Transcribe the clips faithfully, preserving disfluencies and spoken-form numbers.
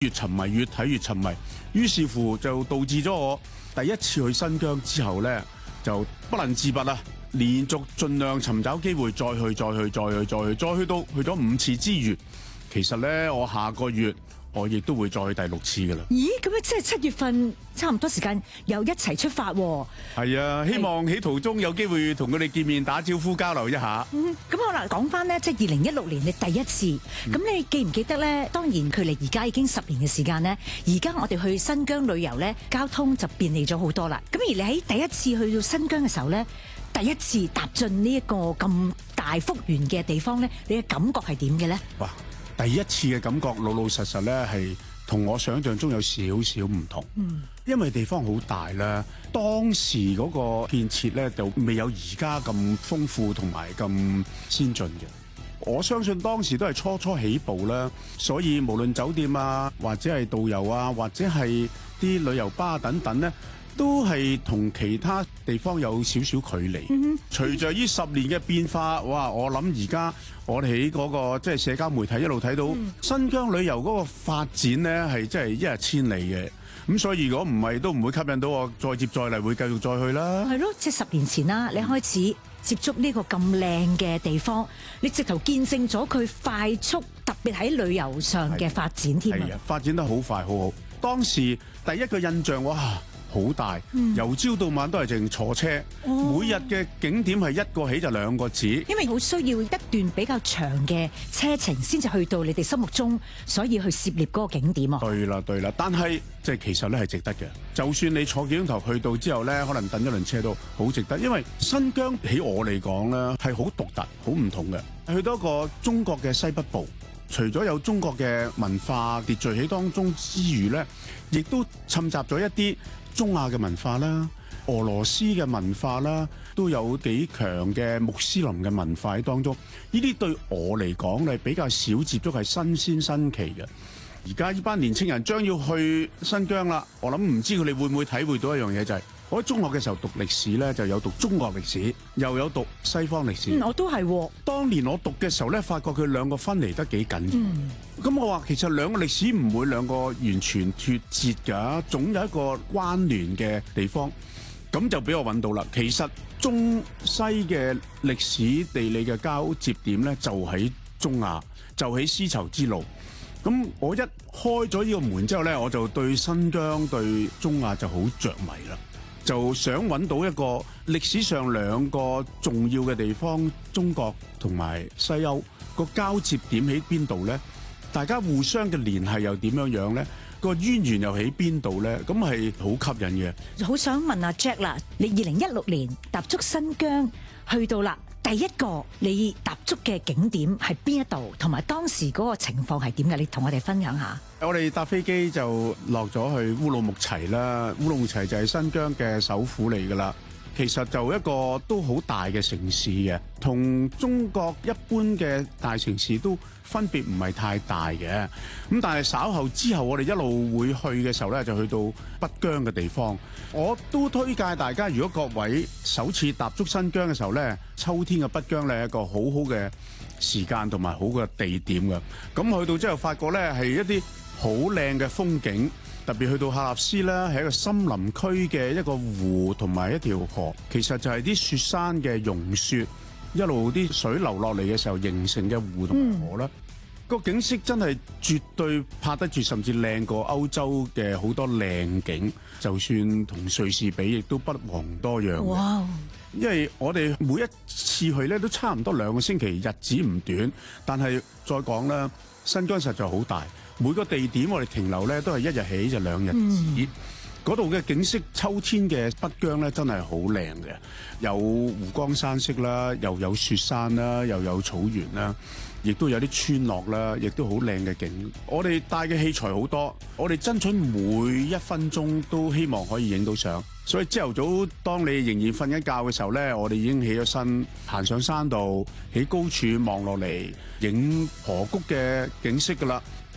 越沉迷，越睇越沉迷，於是乎就導致咗我第一次去新疆之後咧，就不能自拔啦，連續盡量尋找機會再去、再去、再去、再去，再去到去咗五次之餘，其實咧我下個月我亦都會再去第六次噶啦。 咦，咁樣即係七月份差唔多時間又一齊出發喎。 係啊，希望喺途中有機會同佢哋見面打招呼交流一下。 嗯，咁好啦，講翻呢，即係二零一六年你第一次，咁、嗯、你記唔記得呢？當然距離而家已經十年嘅時間呢，而家我哋去新疆旅遊呢，交通就便利咗好多啦。咁而你喺第一次去到新疆嘅時候呢，第一次踏進呢一個咁大幅員嘅地方呢，你嘅感覺係點嘅呢？ 哇！第一次嘅感覺老老實實咧，係同我想象中有少少唔同。嗯，因為地方好大啦，當時嗰個建設咧就未有而家咁豐富同埋咁先進嘅。我相信當時都係初初起步啦，所以無論酒店啊，或者係導遊啊，或者係啲旅遊巴等等咧，都係同其他地方有少少距離。嗯、隨着呢十年嘅變化，哇！我諗而家我哋喺嗰個即係社交媒體一路睇到、嗯、新疆旅遊嗰個發展咧，係真係一日千里嘅。咁所以如果唔係，都唔會吸引到我再接再厲，會繼續再去啦。係咯，即係十年前啦，你開始接觸呢個咁靚嘅地方，你直頭見證咗佢快速，特別喺旅遊上嘅發展添啊！ 係啊，發展得好快，好好。當時第一個印象，哇！好大，由朝到晚都係淨坐車，哦、每日嘅景點係一個起就兩個止， 因為好需要一段比較長嘅車程先至去到你哋心目中，所以去涉獵嗰個景點啊。 對啦，對啦，但係即係其實咧係值得嘅。就算你坐幾鐘頭去到之後咧，可能等一輪車都好值得，因為新疆喺我嚟講咧係好獨特、好唔同嘅。去到一個中國嘅西北部。除咗有中國嘅文化秩序喺當中之餘咧，亦都侵襲咗一啲中亞嘅文化啦、俄羅斯嘅文化啦，都有幾強嘅穆斯林嘅文化喺當中。呢啲對我嚟講係比較少接觸，係新鮮新奇嘅。而家呢班年青人將要去新疆啦，我諗唔知佢哋會唔會體會到一樣嘢，就係我喺中學嘅時候讀歷史咧，就有讀中國歷史，又有讀西方歷史。 嗯，我都係喎。當年我讀嘅時候咧，發覺佢兩個分離得幾緊要。咁、嗯、我話其實兩個歷史唔會兩個完全脫節㗎，總有一個關聯嘅地方。咁就俾我揾到啦。其實中西嘅歷史地理嘅交接點咧，就喺中亞，就喺絲綢之路。咁我一開咗呢個門之後咧，我就對新疆對中亞就好着迷啦。就想揾到一個歷史上兩個重要嘅地方，中國同埋西歐個交接點喺邊度呢？大家互相嘅聯繫又點樣樣呢？個淵源又喺邊度呢？咁係好吸引嘅。 好想問阿 Jack 啦，你二零一六年踏足新疆去到啦，第一個你踏足嘅景點係邊一度？同埋當時嗰個情況係點嘅？你同我哋分享下。 我哋搭飛機就落咗去烏魯木齊啦，烏魯木齊就係新疆嘅首府嚟㗎啦。其實就一個都好大嘅城市嘅，同中國一般嘅大城市都分別唔係太大嘅。咁但係稍後之後，我哋一路會去嘅時候咧，就去到北疆嘅地方。我都推介大家，如果各位首次踏足新疆嘅時候咧，秋天嘅北疆咧係一個好好嘅時間同埋好嘅地點嘅。咁去到之後，發覺咧係一啲好靚嘅風景。特別去到喀納斯啦，係一個森林區嘅一個湖同埋一條河，其實就係啲雪山嘅融雪，一路啲水流落嚟嘅時候形成嘅湖同埋河啦。個、嗯、景色真係絕對拍得住，甚至靚過歐洲嘅好多靚景。就算同瑞士比，亦都不遑多讓。哇！因為我哋每一次去咧都差唔多兩個星期，日子唔短。但係再講啦，新疆實在好大。每個地點我哋停留咧都係一日起就兩日止，嗰度嘅景色，秋天嘅北疆咧真係好靚嘅，有湖光山色啦，又有雪山啦，又有草原啦，亦都有啲村落啦，亦都好靚嘅景。我哋帶嘅器材好多，我哋爭取每一分鐘都希望可以影到相。所以朝頭早當你仍然瞓緊覺嘅時候咧，我哋已經起咗身，行上山度，喺高處望落嚟影河谷嘅景色噶啦。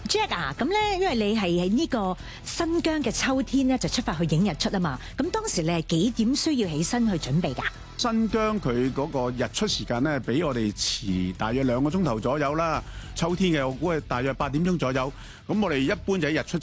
Jack 啊，咁咧，因為你係喺呢個新疆嘅秋天咧，就出發去影日出啊嘛。咁當時你係幾點需要起身去準備㗎？ 新疆佢嗰個日出時間咧，比我哋遲大約兩個鐘頭左右啦。秋天嘅我估係大約八點鐘左右。咁我哋一般就喺日出